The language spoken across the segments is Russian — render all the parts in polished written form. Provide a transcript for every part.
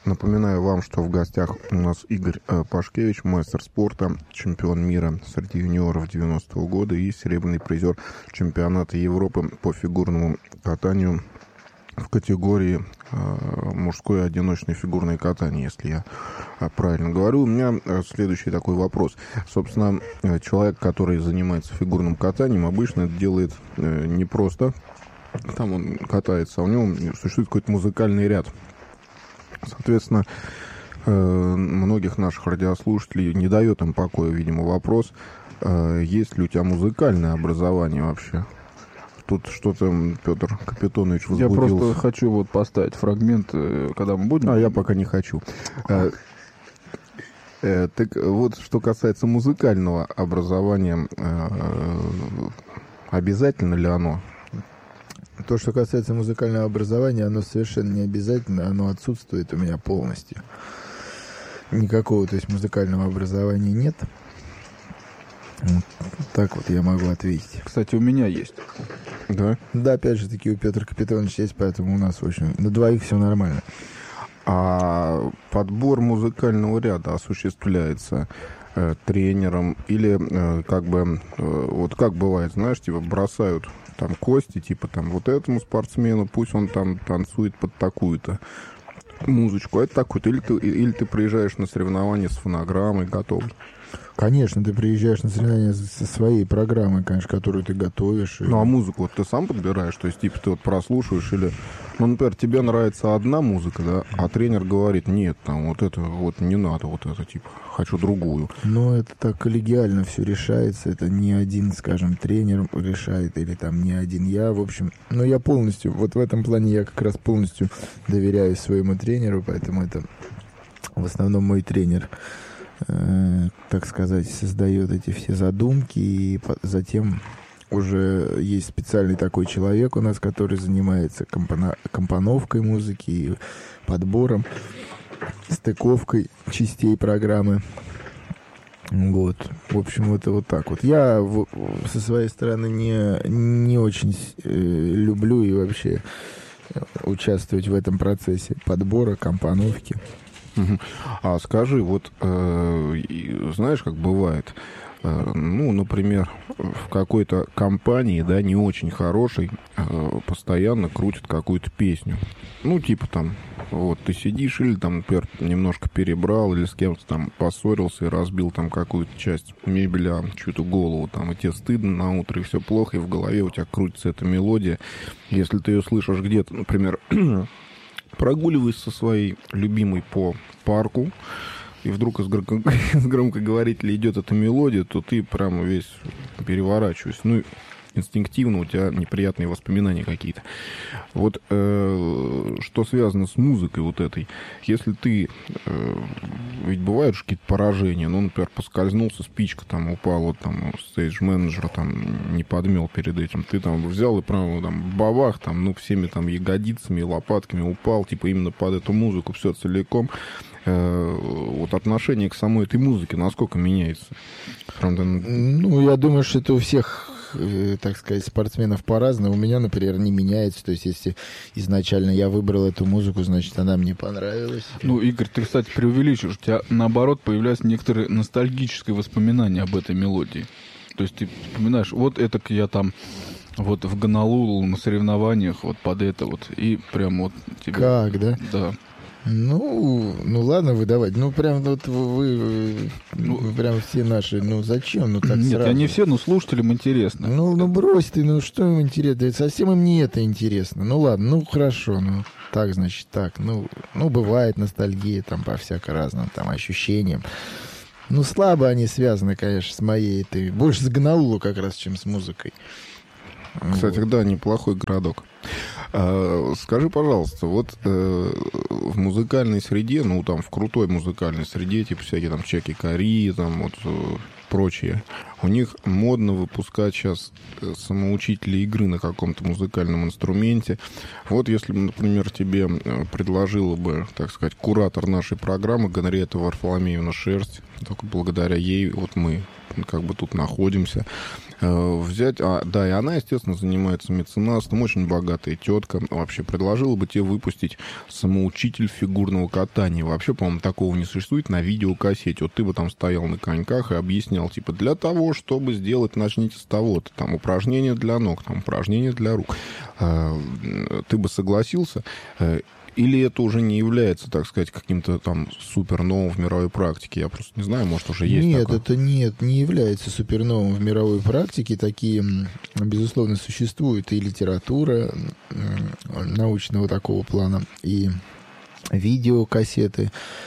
Напоминаю вам, что в гостях у нас Игорь Пашкевич, мастер спорта, чемпион мира среди юниоров 90-го года и серебряный призер чемпионата Европы по фигурному катанию в категории мужское одиночное фигурное катание, если я правильно говорю. У меня следующий такой вопрос. Собственно, человек, который занимается фигурным катанием, обычно это делает не просто там он катается, а у него существует какой-то музыкальный ряд. Соответственно, многих наших радиослушателей не дает им покоя, видимо, вопрос, есть ли у тебя музыкальное образование вообще? Тут что-то Петр Капитонович возбудился. Я просто хочу вот поставить фрагмент, когда мы будем... Я пока не хочу. Так вот, что касается музыкального образования, обязательно ли оно? То, что касается музыкального образования, оно совершенно не обязательно, оно отсутствует у меня полностью. Никакого, то есть, музыкального образования нет. Вот так вот я могу ответить. Кстати, у меня есть. Да? Да, опять же таки у Петра Капитоновича есть, поэтому у нас, в общем, на двоих все нормально. А подбор музыкального ряда осуществляется тренером или вот как бывает, знаешь, типа бросают там кости, типа там вот этому спортсмену, пусть он там танцует под такую-то музычку, а это такую-то, или ты приезжаешь на соревнования с фонограммой готов? Конечно, ты приезжаешь на соревнования со своей программой, конечно, которую ты готовишь. Ну, а музыку вот ты сам подбираешь? То есть, типа, ты вот прослушиваешь или... Ну, например, тебе нравится одна музыка, да, а тренер говорит, нет, там, вот это вот не надо, вот это, типа, хочу другую. Ну, это так коллегиально все решается, это не один, скажем, тренер решает, или там не один я, в общем. Но я полностью, вот в этом плане я как раз полностью доверяю своему тренеру, поэтому это в основном мой тренер, так сказать, создает эти все задумки, и затем уже есть специальный такой человек у нас, который занимается компоновкой музыки, и подбором, стыковкой частей программы. Вот. В общем, это вот так вот. Я со своей стороны не очень люблю и вообще участвовать в этом процессе подбора, компоновки. А скажи, вот знаешь, как бывает, ну, например, в какой-то компании, да, не очень хорошей, постоянно крутят какую-то песню. Ну, типа там, вот, ты сидишь или там, например, немножко перебрал, или с кем-то там поссорился и разбил там какую-то часть мебели, чью-то голову, там, и тебе стыдно на утро, и все плохо, и в голове у тебя крутится эта мелодия. Если ты ее слышишь где-то, например... прогуливаясь со своей любимой по парку, и вдруг из громкоговорителя идет эта мелодия, то ты прямо весь переворачиваешься. Ну, инстинктивно у тебя неприятные воспоминания какие-то. Вот что связано с музыкой вот этой. Если ты... ведь бывают же какие-то поражения. Ну, например, поскользнулся, спичка там упала, там стейдж-менеджер там не подмел перед этим. Ты там взял и прямо там бабах, там, ну, всеми там ягодицами и лопатками упал, типа именно под эту музыку, все целиком. Вот отношение к самой этой музыке насколько меняется? Правда, ну, я думаю, что это у всех, так сказать, спортсменов по-разному. У меня, например, не меняется. То есть, если изначально я выбрал эту музыку, значит, она мне понравилась. Ну, Игорь, ты, кстати, преувеличиваешь. У тебя, наоборот, появляются некоторые ностальгические воспоминания об этой мелодии. То есть, ты вспоминаешь, вот это я там вот в Гонолулу на соревнованиях вот под это вот. И прям вот тебе... Как, да? Да. Ну ладно, выдавать. Ну, прям вот вы прям все наши, ну, зачем? Ну, так нет, сразу. они все, но слушателям интересно. Ну, брось ты, ну, что им интересно? Совсем им не это интересно. Ну, ладно, ну, хорошо, ну, так, значит, так. Ну, бывает ностальгия там по всяко-разным там ощущениям. Ну, слабо они связаны, конечно, с моей этой... Больше с Гонолулу как раз, чем с музыкой. Кстати, вот. Да, неплохой городок. Скажи, пожалуйста, вот в музыкальной среде, ну, там, в крутой музыкальной среде, типа всякие там Чаки Кори, там, вот, прочие, у них модно выпускать сейчас самоучители игры на каком-то музыкальном инструменте. Вот если бы, например, тебе предложила бы, так сказать, куратор нашей программы Генриетта Варфоломеевна Шерсть, только благодаря ей вот мы как бы тут находимся, взять... да, и она, естественно, занимается меценатством, очень богатая тетка. Вообще предложила бы тебе выпустить самоучитель фигурного катания. Вообще, по-моему, такого не существует на видеокассете. Вот ты бы там стоял на коньках и объяснял, типа, для того, чтобы сделать, начните с того-то. Там упражнения для ног, там упражнения для рук. Ты бы согласился? Или это уже не является, так сказать, каким-то там супер новым в мировой практике? Я просто не знаю, может, уже есть Нет, такое. это не является супер новым в мировой практике. Такие, безусловно, существуют и литература научного такого плана, и видеокассеты.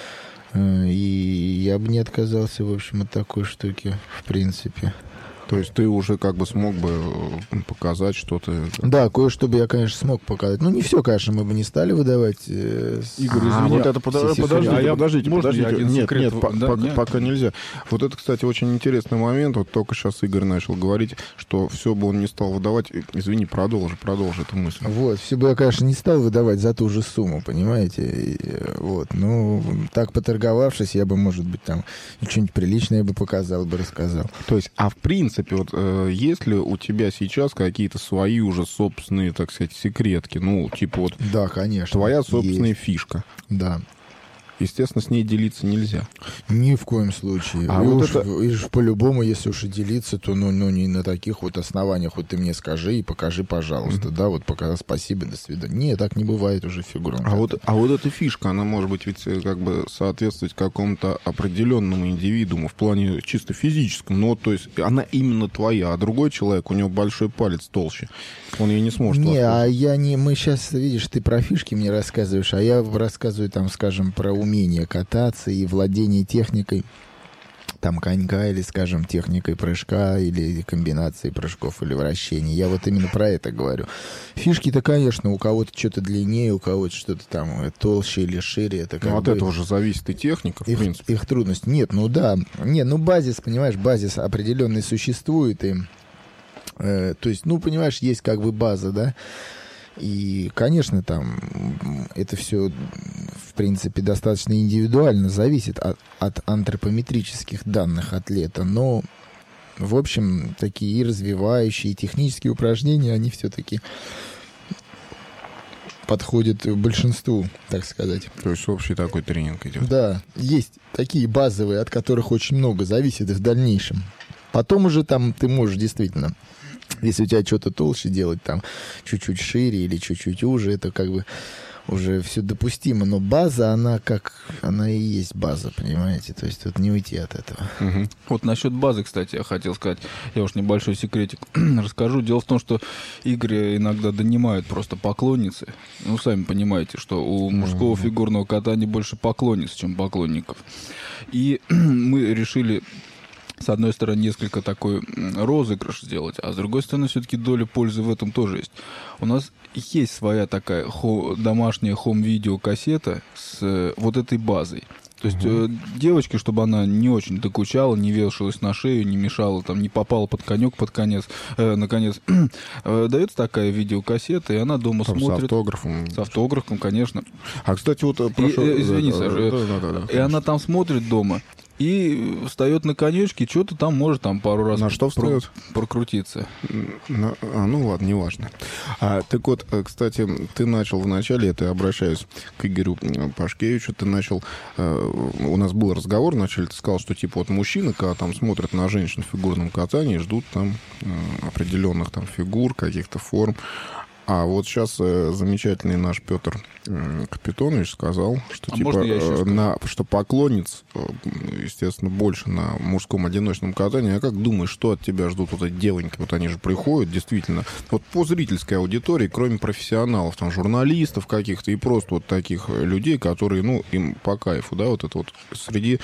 И я бы не отказался, в общем, от такой штуки, в принципе. То есть ты уже как бы смог бы показать что-то... Да, кое-что бы я, конечно, смог показать. Ну, не все, конечно, мы бы не стали выдавать. Игорь, извини, вот это подождите. Можно я один Нет, секрет? пока нельзя. Вот это, кстати, очень интересный момент. Вот только сейчас Игорь начал говорить, что все бы он не стал выдавать. Извини, продолжи эту мысль. Вот, все бы я, конечно, не стал выдавать за ту же сумму, понимаете? Вот, ну, так поторговавшись, я бы, может быть, там что-нибудь приличное бы показал, бы рассказал. То есть, в принципе, вот есть ли у тебя сейчас какие-то свои уже собственные, так сказать, секретки? Ну, типа вот... Да, конечно. Твоя собственная есть. Фишка. Да. Естественно, с ней делиться нельзя. Ни в коем случае. А и вот уж, это... и уж по-любому, если уж и делиться, то ну не на таких вот основаниях. Вот ты мне скажи и покажи, пожалуйста. Да, вот пока спасибо, до свидания. Нет, так не бывает уже фигурно. А вот эта фишка, она может быть ведь как бы соответствовать какому-то определенному индивидууму в плане чисто физическом. Ну, то есть она именно твоя, а другой человек, у него большой палец толще. Он ее не сможет Не, воспользоваться. а я не... Мы сейчас, видишь, ты про фишки мне рассказываешь, а я рассказываю там, скажем, про умение кататься и владение техникой там конька или, скажем, техникой прыжка или комбинацией прыжков или вращений. Я вот именно про это говорю. Фишки-то, конечно, у кого-то что-то длиннее, у кого-то что-то там толще или шире. Это как Ну, от бы... этого же зависит и техника, в принципе. Их трудность. Нет, ну да. Не, ну базис, понимаешь, базис определенный существует. И, то есть, ну, понимаешь, есть как бы база, да. И, конечно, там это все, в принципе, достаточно индивидуально зависит от антропометрических данных атлета. Но, в общем, такие и развивающие, и технические упражнения, они все-таки подходят большинству, так сказать. То есть общий такой тренинг идет. Да, есть такие базовые, от которых очень много зависит и в дальнейшем. Потом уже там ты можешь действительно, если у тебя что-то толще делать, там чуть-чуть шире или чуть-чуть уже, это как бы уже все допустимо. Но база, она и есть база, понимаете? То есть тут не уйти от этого. Угу. Вот насчет базы, кстати, я хотел сказать, я уж небольшой секретик расскажу. Дело в том, что Игоря иногда донимают просто поклонницы. Ну, сами понимаете, что у мужского фигурного катания больше поклонниц, чем поклонников. И мы решили, с одной стороны, несколько такой розыгрыш сделать, а с другой стороны, все-таки доля пользы в этом тоже есть. У нас есть своя такая домашняя хом-видео-кассета с вот этой базой. То есть девочке, чтобы она не очень докучала, не вешалась на шею, не мешала, там, не попала под конек под конец, наконец, дается такая видеокассета, и она дома Там смотрит. с автографом. С автографом, конечно. А, кстати, вот прошу... Извини, Саша. И она там смотрит дома. И встает на конечки, что-то там может там пару раз На что встает? Прокрутиться. Ну ладно, неважно. Так вот, кстати, ты начал вначале, я обращаюсь к Игорю Пашкевичу, ты начал, у нас был разговор вначале, ты сказал, что типа вот мужчины, когда там смотрят на женщин в фигурном катании, ждут там определенных там фигур, каких-то форм. А вот сейчас замечательный наш Петр Капитонович сказал, что типа что поклонниц, естественно, больше на мужском одиночном катании. А как думаешь, что от тебя ждут вот эти девоньки? Вот они же приходят, действительно, вот по зрительской аудитории, кроме профессионалов, там, журналистов каких-то и просто вот таких людей, которые, ну, им по кайфу, да, вот это вот среди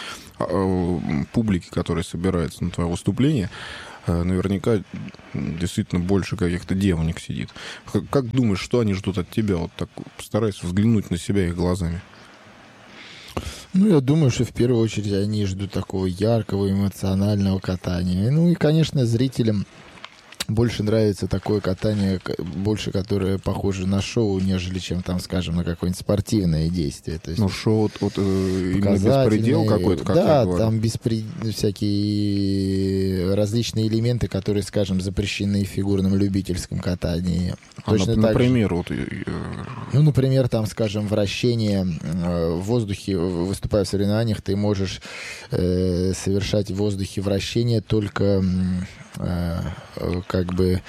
публики, которая собирается на твое выступление, наверняка действительно больше каких-то девонек сидит. Как думаешь, что они ждут от тебя? Вот так постарайся взглянуть на себя их глазами. Ну, я думаю, что в первую очередь они ждут такого яркого, эмоционального катания. Ну и, конечно, зрителям больше нравится такое катание, больше которое похоже на шоу, нежели чем там, скажем, на какое-нибудь спортивное действие. То есть, Ну, шоу, именно беспредел какой-то, как да, я говорю. там всякие различные элементы, которые, скажем, запрещены в фигурном любительском катании. Точно так же. Например, вот... Ну, например, там, скажем, вращение в воздухе, выступая в соревнованиях, ты можешь совершать в воздухе вращение только как бы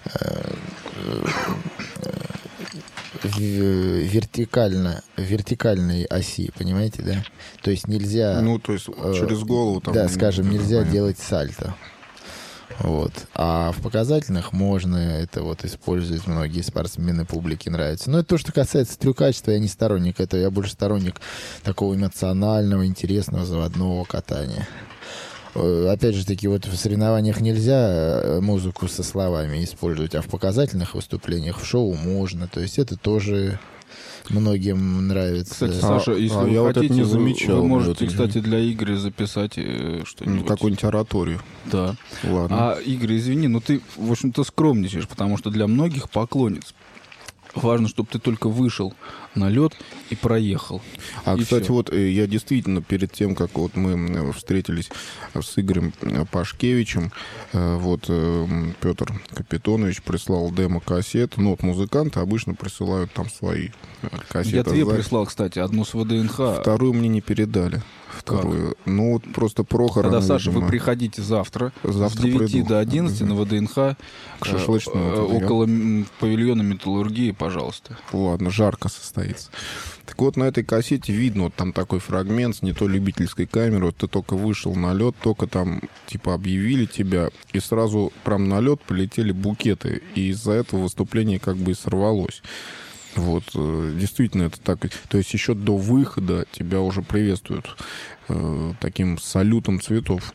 вертикальной оси, понимаете, да? То есть нельзя... Ну, то есть через голову там... Да, скажем, нельзя делать сальто. Вот. А в показательных можно, это вот используют многие спортсмены, публике нравится. Но это то, что касается трюкачества, я не сторонник этого, я больше сторонник такого эмоционального, интересного, заводного катания. Опять же таки, вот в соревнованиях нельзя музыку со словами использовать, а в показательных выступлениях, в шоу можно. То есть это тоже многим нравится. Кстати, Саша, если вы я вот хотите, это не замечал. вы можете, кстати, для Игоря записать что-нибудь. Какую-нибудь ораторию. Да. Ладно. А, Игорь, извини, но ты, в общем-то, скромничаешь, потому что для многих поклонниц важно, чтобы ты только вышел на лед и проехал. А, и кстати, всё. вот я действительно перед тем, как вот мы встретились с Игорем Пашкевичем, вот Петр Капитонович прислал демо-кассет. Ну, вот музыканты обычно присылают там свои кассеты. Я тебе прислал, кстати, одну с ВДНХ. Вторую мне не передали. Вторую. Ну, вот просто Прохор. Тогда, Саша, вы приходите завтра с 9 приду. до 11 на ВДНХ К шашлычному. около павильона металлургии, пожалуйста. Ладно, жарко состоится. Так вот, на этой кассете видно, вот там такой фрагмент с не той любительской камеры. Вот ты только вышел на лед, только там, типа, объявили тебя, и сразу прям на лед полетели букеты. И из-за этого выступление как бы и сорвалось. Вот, действительно, это так. То есть еще до выхода тебя уже приветствуют таким салютом цветов.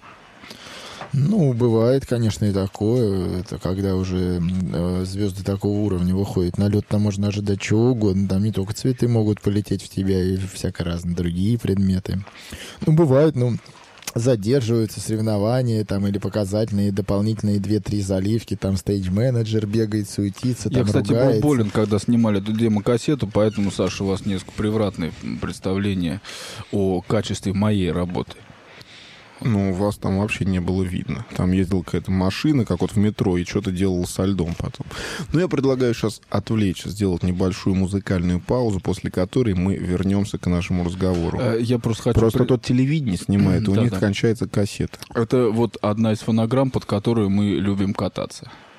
Ну, бывает, конечно, и такое. Это когда уже звезды такого уровня выходят на лед, там можно ожидать чего угодно. Там не только цветы могут полететь в тебя, и всяко разные другие предметы. Ну, бывает, задерживаются соревнования там или показательные дополнительные 2-3 заливки, там стейдж-менеджер бегает, суетится, там Я, кстати, ругается. был болен, когда снимали эту демо-кассету, поэтому, Саша, у вас несколько превратное представление о качестве моей работы. Ну, вас там вообще не было видно. Там ездила какая-то машина, как вот в метро, и что-то делал со льдом потом. Но я предлагаю сейчас отвлечься, сделать небольшую музыкальную паузу, после которой мы вернемся к нашему разговору. Я просто хочу... Просто тот телевидение снимает, и у них Да-да. кончается кассета. Это вот одна из фонограмм, под которую мы любим кататься.